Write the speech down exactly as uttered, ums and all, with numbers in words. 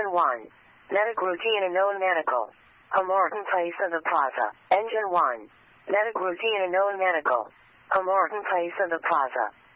Engine one. Metagrutine known medical. Amorton Place of the Plaza. Engine one. Metagrutine known medical. Amorton Place of the Plaza.